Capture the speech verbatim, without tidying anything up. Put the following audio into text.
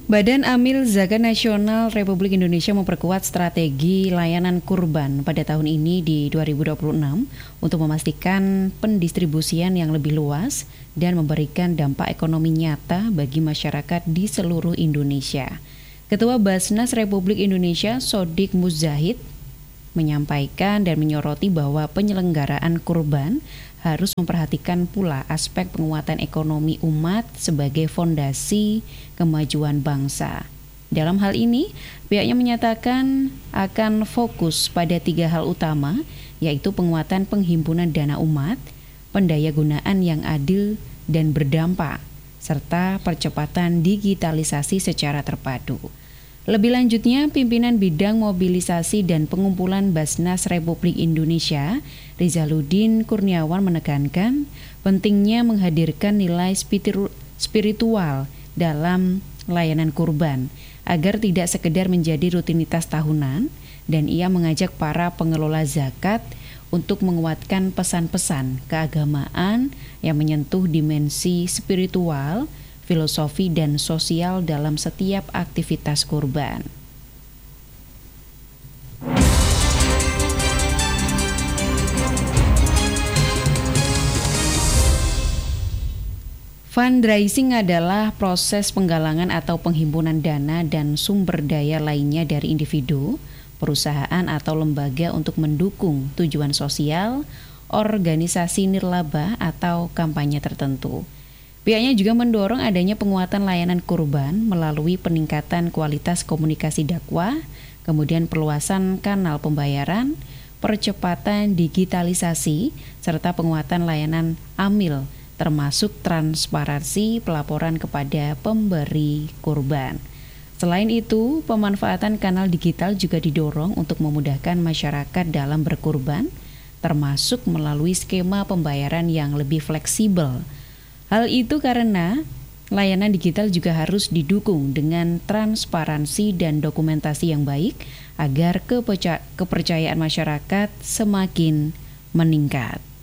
Badan Amil Zakat Nasional Republik Indonesia memperkuat strategi layanan kurban pada tahun ini di dua ribu dua puluh enam untuk memastikan pendistribusian yang lebih luas dan memberikan dampak ekonomi nyata bagi masyarakat di seluruh Indonesia. Ketua Basnas Republik Indonesia Sodik Muzahid menyampaikan dan menyoroti bahwa penyelenggaraan kurban harus memperhatikan pula aspek penguatan ekonomi umat sebagai fondasi kemajuan bangsa. Dalam hal ini, pihaknya menyatakan akan fokus pada tiga hal utama, yaitu penguatan penghimpunan dana umat, pendayagunaan yang adil dan berdampak, serta percepatan digitalisasi secara terpadu. Lebih lanjutnya, pimpinan bidang mobilisasi dan pengumpulan Basnas Republik Indonesia, Rizaluddin Kurniawan menekankan pentingnya menghadirkan nilai spiritual dalam layanan kurban agar tidak sekedar menjadi rutinitas tahunan, dan ia mengajak para pengelola zakat untuk menguatkan pesan-pesan keagamaan yang menyentuh dimensi spiritual, filosofi dan sosial dalam setiap aktivitas kurban. Fundraising adalah proses penggalangan atau penghimpunan dana dan sumber daya lainnya dari individu, perusahaan atau lembaga untuk mendukung tujuan sosial, organisasi nirlaba atau kampanye tertentu. Pihaknya juga mendorong adanya penguatan layanan kurban melalui peningkatan kualitas komunikasi dakwah, kemudian perluasan kanal pembayaran, percepatan digitalisasi, serta penguatan layanan amil, termasuk transparansi pelaporan kepada pemberi kurban. Selain itu, pemanfaatan kanal digital juga didorong untuk memudahkan masyarakat dalam berkurban, termasuk melalui skema pembayaran yang lebih fleksibel. Hal itu karena layanan digital juga harus didukung dengan transparansi dan dokumentasi yang baik agar kepercayaan masyarakat semakin meningkat.